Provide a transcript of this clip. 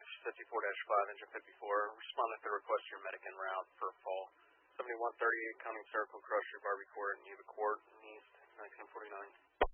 54-5, engine 54. Responding to the request your medic en route for a fall. 7138, Cumming Circle, Crusher, Barbie Court, Neva Court, East, 1949.